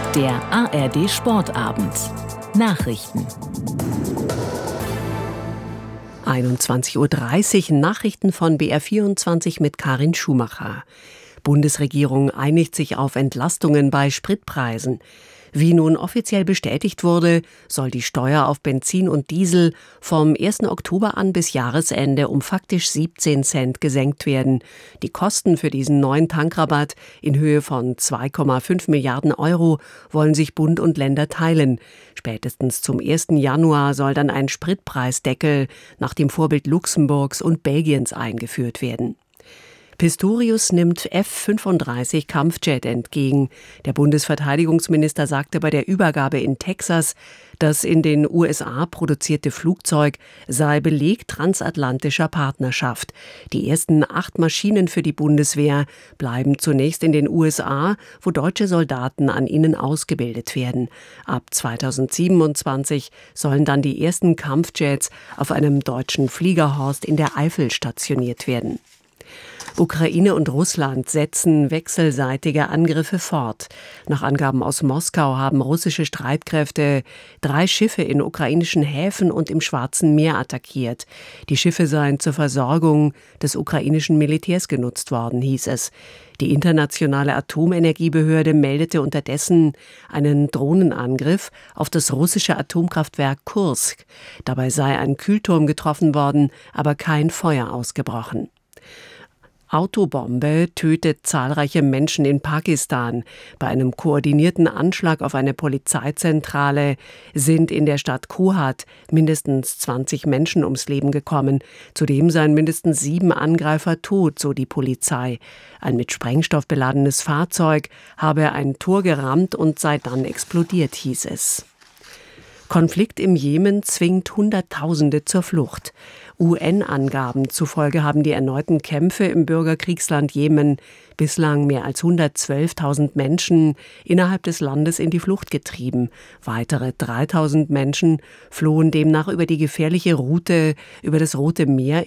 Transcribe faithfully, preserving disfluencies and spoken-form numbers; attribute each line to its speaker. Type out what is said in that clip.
Speaker 1: Der A R D Sportabend. Nachrichten.
Speaker 2: einundzwanzig Uhr dreißig, Nachrichten von B R vierundzwanzig mit Karin Schumacher. Bundesregierung einigt sich auf Entlastungen bei Spritpreisen. Wie nun offiziell bestätigt wurde, soll die Steuer auf Benzin und Diesel vom ersten Oktober an bis Jahresende um faktisch siebzehn Cent gesenkt werden. Die Kosten für diesen neuen Tankrabatt in Höhe von zwei Komma fünf Milliarden Euro wollen sich Bund und Länder teilen. Spätestens zum ersten Januar soll dann ein Spritpreisdeckel nach dem Vorbild Luxemburgs und Belgiens eingeführt werden. Pistorius nimmt F fünfunddreißig Kampfjet entgegen. Der Bundesverteidigungsminister sagte bei der Übergabe in Texas, das in den U S A produzierte Flugzeug sei Beleg transatlantischer Partnerschaft. Die ersten acht Maschinen für die Bundeswehr bleiben zunächst in den U S A, wo deutsche Soldaten an ihnen ausgebildet werden. Ab zweitausendsiebenundzwanzig sollen dann die ersten Kampfjets auf einem deutschen Fliegerhorst in der Eifel stationiert werden. Ukraine und Russland setzen wechselseitige Angriffe fort. Nach Angaben aus Moskau haben russische Streitkräfte drei Schiffe in ukrainischen Häfen und im Schwarzen Meer attackiert. Die Schiffe seien zur Versorgung des ukrainischen Militärs genutzt worden, hieß es. Die internationale Atomenergiebehörde meldete unterdessen einen Drohnenangriff auf das russische Atomkraftwerk Kursk. Dabei sei ein Kühlturm getroffen worden, aber kein Feuer ausgebrochen. Autobombe tötet zahlreiche Menschen in Pakistan. Bei einem koordinierten Anschlag auf eine Polizeizentrale sind in der Stadt Kohat mindestens zwanzig Menschen ums Leben gekommen. Zudem seien mindestens sieben Angreifer tot, so die Polizei. Ein mit Sprengstoff beladenes Fahrzeug habe ein Tor gerammt und sei dann explodiert, hieß es. Konflikt im Jemen zwingt Hunderttausende zur Flucht. U N-Angaben zufolge haben die erneuten Kämpfe im Bürgerkriegsland Jemen bislang mehr als hundertzwölftausend Menschen innerhalb des Landes in die Flucht getrieben. Weitere dreitausend Menschen flohen demnach über die gefährliche Route über das Rote Meer